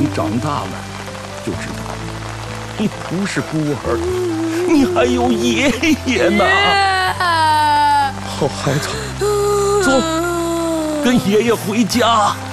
你长大了就知道，你不是孤儿，你还有爷爷呢。好孩子，走，跟爷爷回家。